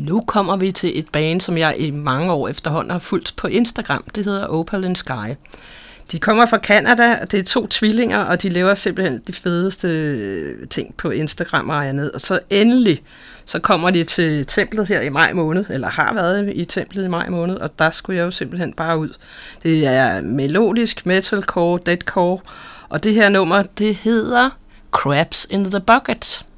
Nu kommer vi til et band, som jeg i mange år efterhånden har fulgt på Instagram. Det hedder Opal in Sky. De kommer fra Canada, det er 2 tvillinger, og de laver simpelthen de fedeste ting på Instagram og andet. Og så endelig, så kommer de til templet her i maj måned, eller har været i templet i maj måned, og der skulle jeg jo simpelthen bare ud. Det er melodisk, metalcore, deathcore, og det her nummer, det hedder Crabs in the Bucket.